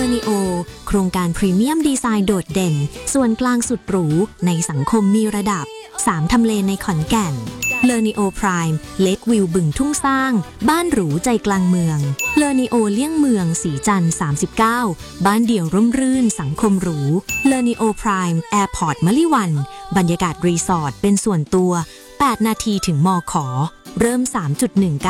เลอนิโอโครงการพรีเมียมดีไซน์โดดเด่นส่วนกลางสุดหรูในสังคมมีระดับ3ทำเลในขอนแก่นเลอนิโอไพรม์เลควิวบึงทุ่งสร้างบ้านหรูใจกลางเมืองเลอนิโอเลี่ยงเมืองสีจันทร์39บ้านเดี่ยวร่มรื่นสังคมหรูเลอนิโอไพรม์แอร์พอร์ตมะลิวันบรรยากาศรีสอร์ทเป็นส่วนตัว8นาทีถึงมข.เริ่ม 3.19